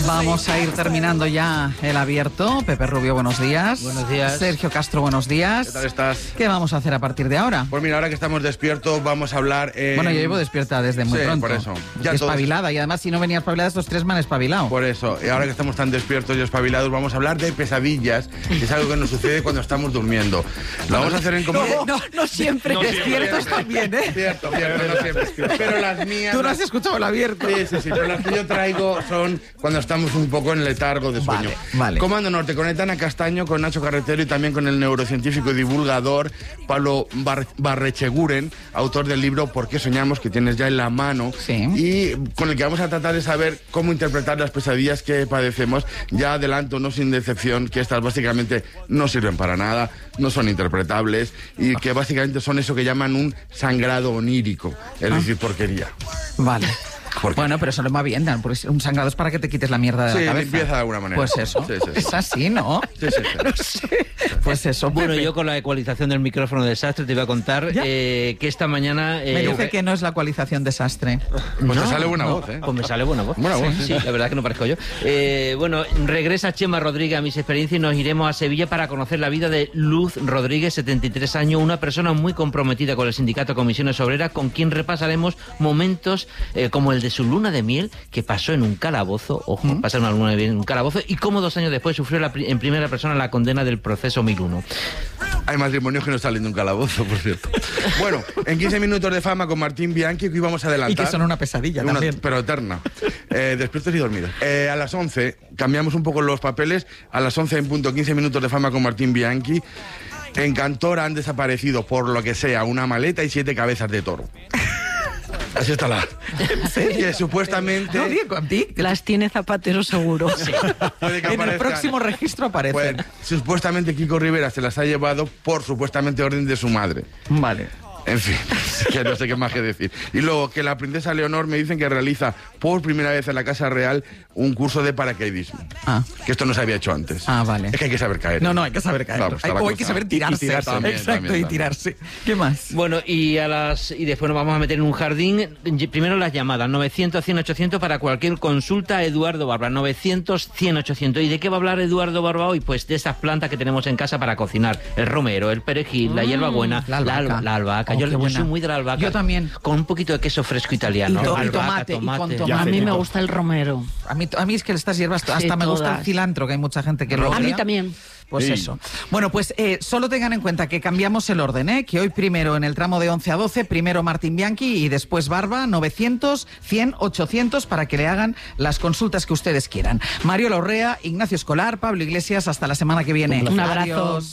Vamos a ir terminando ya el abierto. Pepe Rubio, buenos días. Buenos días. Sergio Castro, buenos días. ¿Qué tal estás? ¿Qué vamos a hacer a partir de ahora? Pues mira, ahora que estamos despiertos vamos a hablar... Bueno, yo llevo despierta desde muy pronto. por eso. Ya espabilada, y además si no venía espabilada, estos tres me han espabilado. Por eso, y ahora que estamos tan despiertos y espabilados, vamos a hablar de pesadillas, que es algo que nos sucede cuando estamos durmiendo. Lo vamos a hacer en común. No siempre. Despiertos también, ¿eh? Cierto, no siempre. Pero las mías... Tú no has escuchado el abierto. Sí, pero las que yo traigo son cuando estamos un poco en letargo de sueño. Vale. Comando Norte, con Etana Castaño, con Nacho Carretero y también con el neurocientífico y divulgador Pablo Barrecheguren, autor del libro ¿Por qué soñamos?, que tienes ya en la mano. Sí. Y con el que vamos a tratar de saber cómo interpretar las pesadillas que padecemos. Ya adelanto, no sin decepción, que estas básicamente no sirven para nada, no son interpretables y que básicamente son eso que llaman un sangrado onírico, es decir, porquería. Vale. ¿Por qué? Bueno, pero eso lo va bien, porque un sangrado es para que te quites la mierda de la cabeza. Limpieza de alguna manera. Pues eso. Sí. Es así, ¿no? Sí. No sé. Pues eso. Bueno, Pepe. yo con la ecualización del micrófono de desastre te iba a contar que esta mañana... Me dice que no es la ecualización desastre. Pues te sale buena voz, ¿eh? Pues me sale buena voz. Buena voz, Sí, la verdad que no parezco yo. Bueno, regresa Chema Rodríguez a Mis Experiencias y nos iremos a Sevilla para conocer la vida de Luz Rodríguez, 73 años, una persona muy comprometida con el sindicato Comisiones Obreras, con quien repasaremos momentos como el de su luna de miel, que pasó en un calabozo, pasó una luna de miel en un calabozo, y cómo 2 años después sufrió en primera persona la condena del proceso 1001. Hay matrimonios que no salen de un calabozo, por cierto. Bueno, en 15 minutos de fama con Martín Bianchi, que hoy vamos a adelantar. Y que son una pesadilla también. Pero eterna. Despiertos y dormidos. A las 11, cambiamos un poco los papeles. A las 11 en punto, 15 minutos de fama con Martín Bianchi. En Cantora han desaparecido, por lo que sea, una maleta y 7 cabezas de toro. Así está la... Que supuestamente... No, Diego, a ti. Las tiene Zapatero seguro. Puede que En el aparezcan. próximo registro aparecen. Pues, supuestamente Kiko Rivera se las ha llevado por supuestamente orden de su madre. Vale. En fin, que no sé qué más que decir. Y luego que la princesa Leonor me dicen que realiza por primera vez en la Casa Real un curso de paracaidismo. Que esto no se había hecho antes. Vale. Es que hay que saber caer. No, hay que saber caer. Vamos, O hay que saber tirarse. También, Exacto, también. y tirarse. ¿Qué más? Bueno, y después nos vamos a meter en un jardín. Primero las llamadas, 900-100-800 para cualquier consulta. Eduardo Barba, 900-100-800. ¿Y de qué va a hablar Eduardo Barba hoy? Pues de esas plantas que tenemos en casa para cocinar. El romero, el perejil, la hierbabuena, la albahaca. la albahaca. Oh, yo qué buena. soy muy de la albahaca. Yo también. Con un poquito de queso fresco italiano. Y Albahaca, tomate, y con tomate. A mí me gusta el romero. A mí es que estas hierbas, hasta Sí, me gusta el todas. cilantro, que hay mucha gente que lo A mí odia. también. Pues Sí. eso. Bueno, pues solo tengan en cuenta que cambiamos el orden, ¿eh? Que hoy primero en el tramo de 11 a 12, primero Martín Bianchi y después Barba, 900, 100, 800 para que le hagan las consultas que ustedes quieran. Mario Larrea, Ignacio Escolar, Pablo Iglesias, hasta la semana que viene. Un abrazo. Adiós.